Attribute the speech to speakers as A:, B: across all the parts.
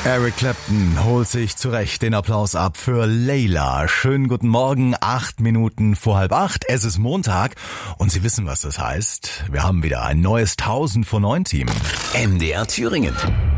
A: Eric Clapton holt sich zu Recht den Applaus ab für Layla. Schönen guten Morgen, 8 Minuten vor 7:30. Es ist Montag und Sie wissen, was das heißt. Wir haben wieder ein neues 1000 vor 9 Team.
B: MDR Thüringen.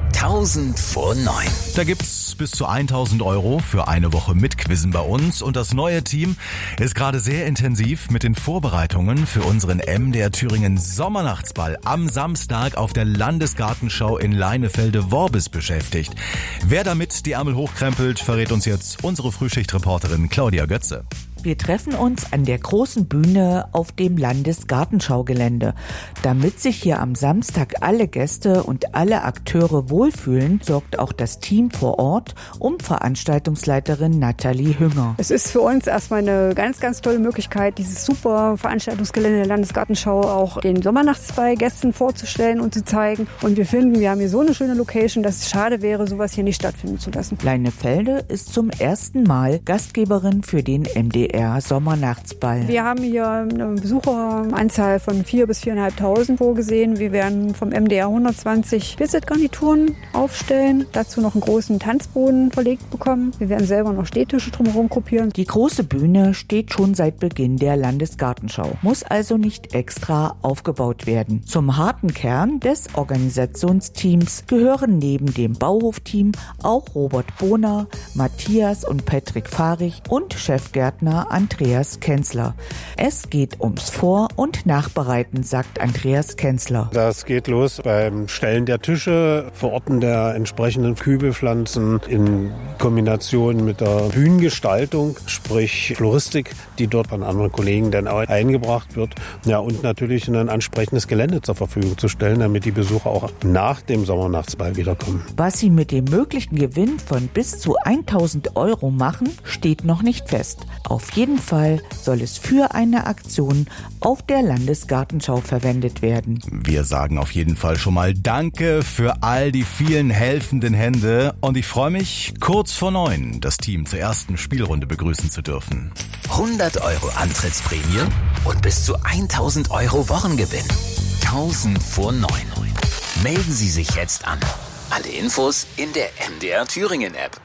B: 1000 vor 9.
A: Da gibt's bis zu 1000 € für eine Woche Mitquizzen bei uns und das neue Team ist gerade sehr intensiv mit den Vorbereitungen für unseren MDR Thüringen Sommernachtsball am Samstag auf der Landesgartenschau in Leinefelde-Worbis beschäftigt. Wer damit die Ärmel hochkrempelt, verrät uns jetzt unsere Frühschichtreporterin Claudia Götze.
C: Wir treffen uns an der großen Bühne auf dem Landesgartenschaugelände. Damit sich hier am Samstag alle Gäste und alle Akteure wohlfühlen, sorgt auch das Team vor Ort um Veranstaltungsleiterin Nathalie Hünger.
D: Es ist für uns erstmal eine ganz, ganz tolle Möglichkeit, dieses super Veranstaltungsgelände der Landesgartenschau auch den Sommernachtsball Gästen vorzustellen und zu zeigen. Und wir finden, wir haben hier so eine schöne Location, dass es schade wäre, sowas hier nicht stattfinden zu lassen.
C: Leinefelde ist zum ersten Mal Gastgeberin für den MDR Sommernachtsball.
D: Wir haben hier eine Besucheranzahl von 4.000 bis 4.500 vorgesehen. Wir werden vom MDR 120 Visitgarnituren aufstellen, dazu noch einen großen Tanzboden verlegt bekommen. Wir werden selber noch Stehtische drumherum gruppieren.
C: Die große Bühne steht schon seit Beginn der Landesgartenschau, muss also nicht extra aufgebaut werden. Zum harten Kern des Organisationsteams gehören neben dem Bauhofteam auch Robert Bohner, Matthias und Patrick Fahrig und Chefgärtner Andreas Kenzler. Es geht ums Vor- und Nachbereiten, sagt Andreas Kenzler.
E: Das geht los beim Stellen der Tische, Verorten der entsprechenden Kübelpflanzen in Kombination mit der Bühnengestaltung, sprich Floristik, die dort von anderen Kollegen dann auch eingebracht wird. Ja, und natürlich ein entsprechendes Gelände zur Verfügung zu stellen, damit die Besucher auch nach dem Sommernachtsball wiederkommen.
C: Was sie mit dem möglichen Gewinn von bis zu 1.000 € machen, steht noch nicht fest. Auf jeden Fall soll es für eine Aktion auf der Landesgartenschau verwendet werden.
A: Wir sagen auf jeden Fall schon mal Danke für all die vielen helfenden Hände und ich freue mich, kurz vor 9 das Team zur ersten Spielrunde begrüßen zu dürfen.
B: 100 € Antrittsprämie und bis zu 1.000 € Wochengewinn. 1000 vor 9. Melden Sie sich jetzt an. Alle Infos in der MDR Thüringen App.